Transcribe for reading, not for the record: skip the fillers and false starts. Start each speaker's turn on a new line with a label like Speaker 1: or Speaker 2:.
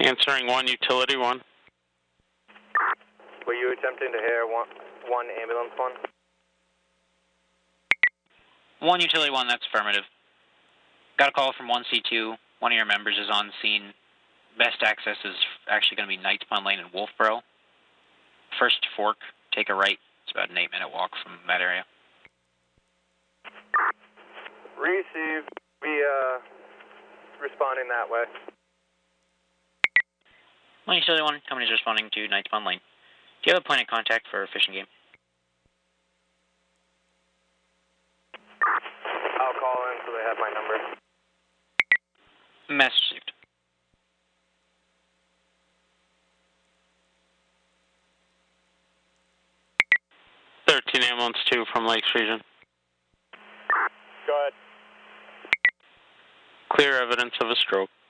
Speaker 1: Answering 1, utility 1.
Speaker 2: Were you attempting to hear one ambulance 1?
Speaker 3: 1 utility 1, that's affirmative. Got a call from 1C2. One of your members is on scene. Best access is actually going to be Knights Pond Lane and Wolfboro. First fork, take a right. It's about an 8-minute walk from that area.
Speaker 2: Receive. Responding that way.
Speaker 3: 1 utility 1, company's responding to Knights Pond Lane. Do you have a point of contact for a fishing game?
Speaker 2: I'll call in so they have my number.
Speaker 3: Message received.
Speaker 1: Ambulance 2 from Lakes Region.
Speaker 2: Go ahead.
Speaker 1: Clear evidence of a stroke.